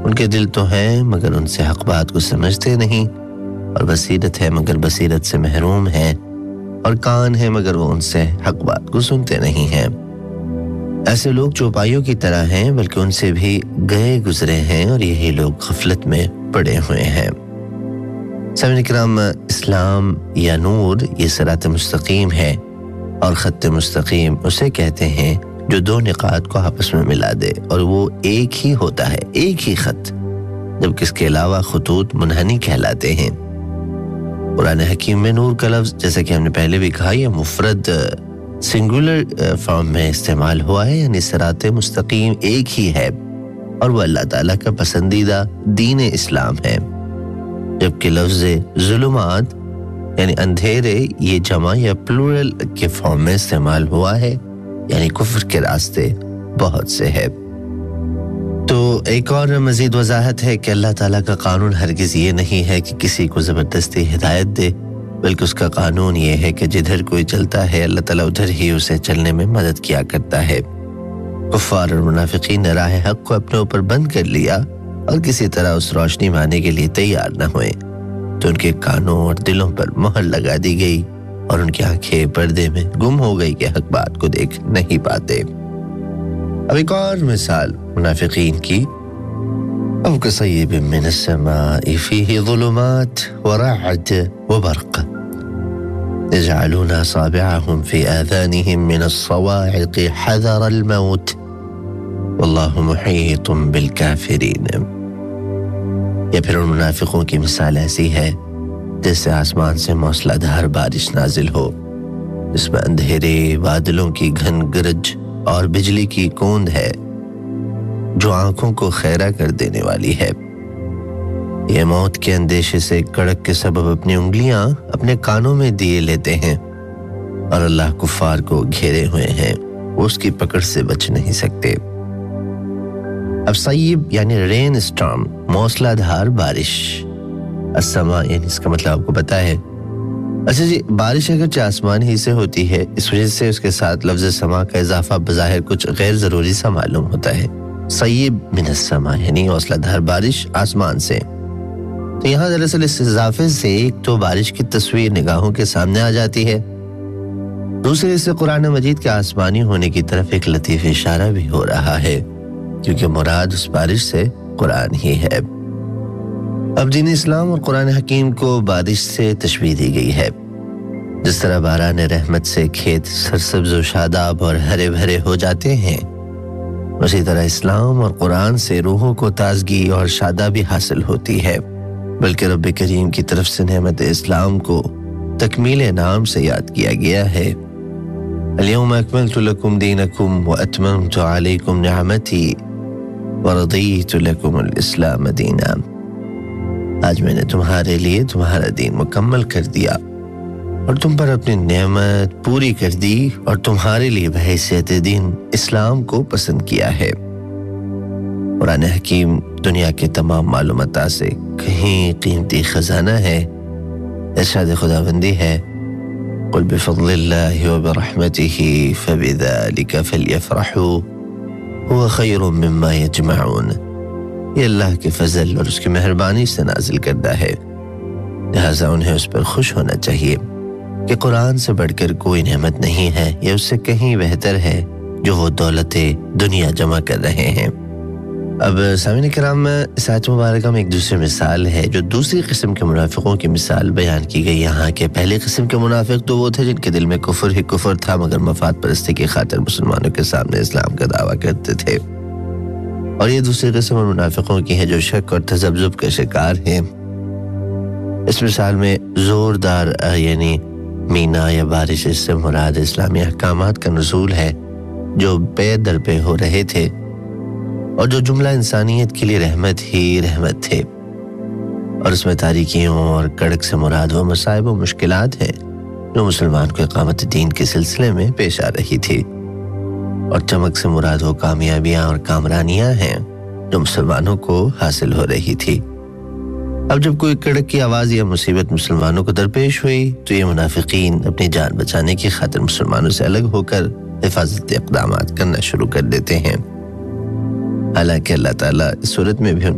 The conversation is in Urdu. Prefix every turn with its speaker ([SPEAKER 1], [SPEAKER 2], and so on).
[SPEAKER 1] ان کے دل تو ہیں مگر ان سے حق بات کو سمجھتے نہیں، اور بصیرت ہے مگر بصیرت سے محروم ہیں، اور کان ہے مگر وہ ان سے حق بات کو سنتے نہیں ہیں۔ ایسے لوگ چوپائیوں کی طرح ہیں، بلکہ ان سے بھی گئے گزرے ہیں، اور یہی لوگ غفلت میں پڑے ہوئے ہیں۔ سامعین کرام، اسلام یا نور یہ صراط مستقیم ہے، اور خط مستقیم اسے کہتے ہیں جو دو نقاط کو آپس میں ملا دے اور وہ ایک ہی ہوتا ہے، ایک ہی خط، جبکہ اس کے علاوہ خطوط منحنی کہلاتے ہیں۔ قرآن حکیم میں نور کا لفظ، جیسا کہ ہم نے پہلے بھی کہا، یہ مفرد سنگولر فارم میں استعمال ہوا ہے، یعنی صراط مستقیم ایک ہی ہے، اور وہ اللہ تعالیٰ کا پسندیدہ دین اسلام ہے۔ جبکہ لفظ ظلمات یعنی اندھیرے یہ جمع یا پلورل کے فارم میں استعمال ہوا ہے، یعنی کفر کے راستے بہت سے ہے۔ تو ایک اور مزید وضاحت ہے کہ اللہ تعالیٰ کا قانون ہرگز یہ نہیں ہے کہ کسی کو زبردستی ہدایت دے، بلکہ اس کا قانون یہ ہے کہ جدھر کوئی چلتا ہے اللہ تعالیٰ ادھر ہی اسے چلنے میں مدد کیا کرتا ہے۔ کفار اور منافقین نے راہ حق کو اپنے اوپر بند کر لیا اور کسی طرح اس روشنی میں آنے کے لیے تیار نہ ہوئے، تو ان کے کانوں اور دلوں پر مہر لگا دی گئی اور ان کی آنکھیں پردے میں گم ہو گئی کہ حق بات کو دیکھ نہیں پاتے۔ اب ایک اور مثال منافقین کی، او کصیب من السماء فیہ ظلمات ورعد وبرق يجعلون أصابعهم في آذانهم من الصواعق حذر الموت واللہ محیط بالکافرین۔ یا پھر ان منافقوں کی مثال ایسی ہے جیسے آسمان سے موسلا دھار بارش نازل ہو، جس میں اندھیرے، بادلوں کی گھن گرج اور بجلی کی کوند ہے جو آنکھوں کو خیرہ کر دینے والی ہے۔ یہ موت کے اندیشے سے کڑک کے سبب اپنی انگلیاں اپنے کانوں میں دیے لیتے ہیں، اور اللہ کفار کو گھیرے ہوئے ہیں، وہ اس کی پکڑ سے بچ نہیں سکتے۔ اب صیب یعنی رین اسٹارم، موسلا دھار بارش، السما یعنی اس کا مطلب آپ کو پتا ہے۔ اچھا جی، بارش اگرچہ آسمان ہی سے ہوتی ہے، اس وجہ سے اس کے ساتھ لفظ سما کا اضافہ بظاہر کچھ غیر ضروری سا معلوم ہوتا ہے۔ صیب من السما یعنی موسلا دھار بارش آسمان سے۔ تو یہاں دراصل اس اضافے سے ایک تو بارش کی تصویر نگاہوں کے سامنے آ جاتی ہے، دوسرے سے قرآن مجید کے آسمانی ہونے کی طرف ایک لطیف اشارہ بھی ہو رہا ہے، کیونکہ مراد اس بارش سے قرآن ہی ہے۔ اب دین اسلام اور قرآن حکیم کو بارش سے تشبیہ دی گئی ہے۔ جس طرح باران رحمت سے کھیت سرسبز و شاداب اور ہرے بھرے ہو جاتے ہیں، اسی طرح اسلام اور قرآن سے روحوں کو تازگی اور شادابی حاصل ہوتی ہے۔ بلکہ رب کریم کی طرف سے نعمت اسلام کو تکمیل نام سے یاد کیا گیا ہے۔ الیوم اکملت لکم دینکم واتممت علیکم نعمتی ورضیت لکم الاسلام دینا۔ آج میں نے تمہارے لیے تمہارا دین مکمل کر دیا اور تم پر اپنی نعمت پوری کر دی، اور تمہارے لیے بحیثیت دین اسلام کو پسند کیا ہے۔ قرآن حکیم دنیا کے تمام معلومات سے کہیں قیمتی خزانہ ہے۔ ارشاد خداوندی ہے، قل بفضل اللہ وبرحمتہ فبذلک فلیفرحوا هو خیر مما یجمعون۔ یہ اللہ کے فضل اور اس کی مہربانی سے نازل کردہ ہے، لہٰذا انہیں اس پر خوش ہونا چاہیے کہ قرآن سے بڑھ کر کوئی نعمت نہیں ہے، یہ اس سے کہیں بہتر ہے جو وہ دولت دنیا جمع کر رہے ہیں۔ اب سامعین کرام، اس آیت مبارکہ میں ایک دوسری مثال ہے جو دوسری قسم کے منافقوں کی مثال بیان کی گئی یہاں کے۔ پہلی قسم کے منافق تو وہ تھے جن کے دل میں کفر ہی کفر تھا، مگر مفاد پرستی کی خاطر مسلمانوں کے سامنے اسلام کا دعویٰ کرتے تھے۔ اور یہ دوسری قسم منافقوں کی ہے جو شک اور تذبذب کے شکار ہیں۔ اس مثال میں زوردار یعنی مینا یا بارش سے مراد اسلامی احکامات کا نزول ہے جو پے در پے ہو رہے تھے، اور جو جملہ انسانیت کے لیے رحمت ہی رحمت تھے، اور اس میں تاریکیوں اور کڑک سے مراد وہ مصائب و مشکلات ہیں جو مسلمان کو اقامت دین کے سلسلے میں پیش آ رہی تھی، اور چمک سے مراد وہ کامیابیاں اور کامرانیاں ہیں جو مسلمانوں کو حاصل ہو رہی تھی۔ اب جب کوئی کڑک کی آواز یا مصیبت مسلمانوں کو درپیش ہوئی تو یہ منافقین اپنی جان بچانے کی خاطر مسلمانوں سے الگ ہو کر حفاظتی اقدامات کرنا شروع کر دیتے ہیں، حالانکہ اللہ تعالیٰ اس صورت میں بھی ان